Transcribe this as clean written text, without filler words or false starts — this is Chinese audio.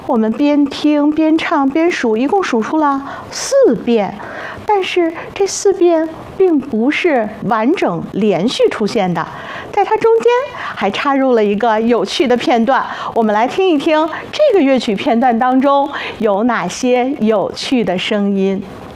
我们边听边唱边数，一共数出了4遍。但是这4遍并不是完整连续出现的，在它中间还插入了一个有趣的片段。我们来听一听这个乐曲片段当中有哪些有趣的声音。